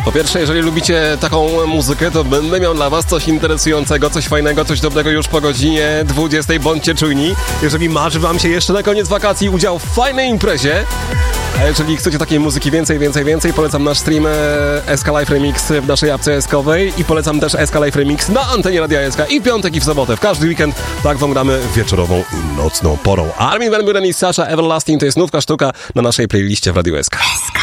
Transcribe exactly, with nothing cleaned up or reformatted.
Po pierwsze, jeżeli lubicie taką muzykę, to będę miał dla was coś interesującego, coś fajnego, coś dobrego już po godzinie dwudziestej. Bądźcie czujni. Jeżeli marzy wam się jeszcze na koniec wakacji udział w fajnej imprezie, a jeżeli chcecie takiej muzyki więcej, więcej, więcej, polecam nasz stream S K Live Remix w naszej apce eskowej i polecam też S K Live Remix na antenie Radia S K i w piątek i w sobotę. W każdy weekend tak wam gramy wieczorową i nocną porą. Armin van Buuren i Sasha Everlasting to jest nówka sztuka na naszej playliście w Radiu S K.